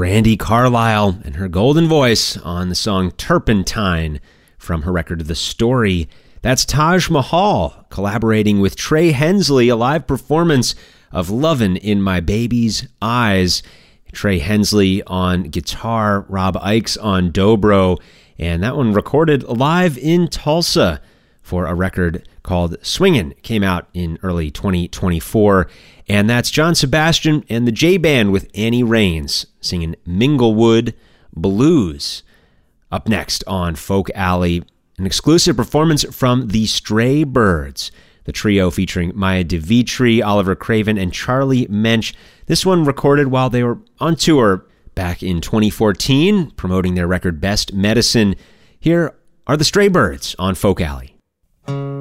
Brandi Carlile and her golden voice on the song Turpentine from her record The Story. That's Taj Mahal collaborating with Trey Hensley, a live performance of Lovin' in My Baby's Eyes. Trey Hensley on guitar, Rob Ickes on dobro, and that one recorded live in Tulsa for a record called Swingin'. Came out in early 2024. And that's John Sebastian and the J-Band with Annie Raines singing Minglewood Blues. Up next on Folk Alley, an exclusive performance from the Stray Birds, the trio featuring Maya DeVitri, Oliver Craven, and Charlie Mensch. This one recorded while they were on tour back in 2014, promoting their record Best Medicine. Here are the Stray Birds on Folk Alley.